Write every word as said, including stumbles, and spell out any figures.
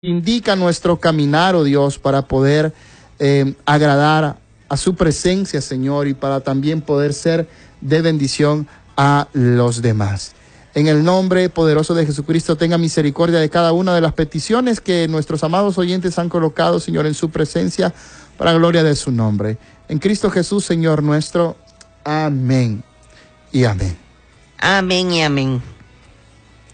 indica nuestro caminar, oh Dios, para poder eh, agradar a su presencia, Señor, y para también poder ser de bendición a los demás. En el nombre poderoso de Jesucristo, tenga misericordia de cada una de las peticiones que nuestros amados oyentes han colocado, Señor, en su presencia, para gloria de su nombre. En Cristo Jesús, Señor nuestro. Amén y amén. Amén y amén.